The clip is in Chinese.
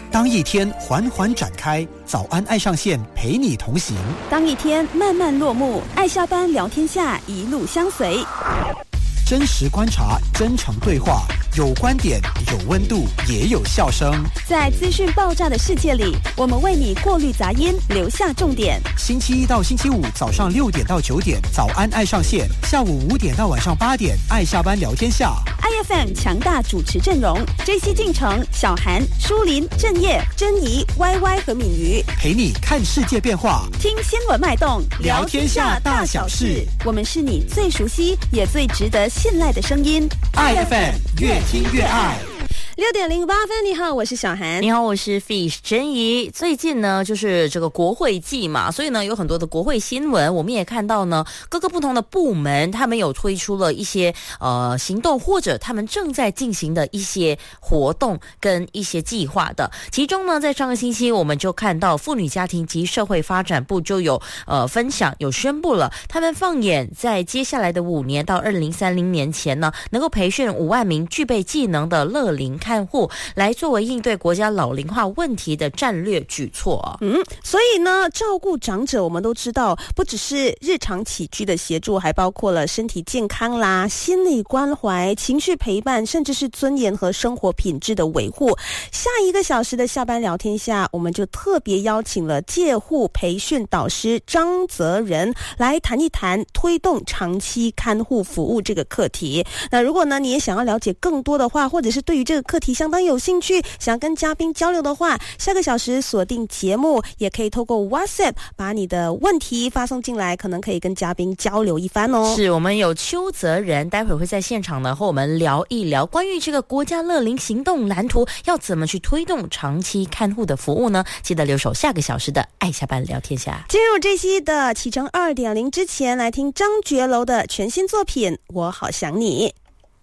当一天缓缓展开，早安爱上线陪你同行。 当一天慢慢落幕，爱下班聊天下一路相随。 真实观察，真诚对话，有观点，有温度，也有笑声。 在资讯爆炸的世界里，我们为你过滤杂音，留下重点。 星期一到星期五早上6点到9点，早安爱上线；下午5点到晚上8点，爱下班聊天下。 IFM 强大主持阵容：JC进城、小韩、舒林、郑业、珍妮、YY 和敏瑜， 陪你看世界变化， 听新闻脉动， 聊天下大小事。 我们是你最熟悉也最值得信赖的声音。 IFM 越听越爱。 6点08分，你好，我是小韩。 你好，我是 Fish 珍怡。最近呢，就是这个国会季嘛，所以呢，有很多的国会新闻，我们也看到呢，各个不同的部门，他们有推出了一些行动，或者他们正在进行的一些活动跟一些计划的。其中呢，在上个星期，我们就看到妇女家庭及社会发展部就有分享，有宣布了，他们放眼在接下来的5年到2030年前呢，能够培训5万名具备技能的乐龄看护，来作为应对国家老龄化问题的战略举措。 所以呢，照顾长者我们都知道，不只是日常起居的协助，还包括了身体健康啦、心理关怀、情绪陪伴，甚至是尊严和生活品质的维护。下1个小时的下班聊天下，我们就特别邀请了介护培训导师张泽仁来谈一谈推动长期看护服务这个课题。那如果呢，你也想要了解更多的话，或者是对于这个课题相当有兴趣，想跟嘉宾交流的话，下个小时锁定节目，也可以透过 WhatsApp 把你的问题发送进来，可能可以跟嘉宾交流一番哦。 是，我们有邱泽仁，待会儿会在现场呢和我们聊一聊关于这个国家乐龄行动蓝图要怎么去推动长期看护的服务呢？记得留守下个小时的爱下班聊天下。 进入这期的启程 2.0 之前，来听张觉楼的全新作品《我好想你》。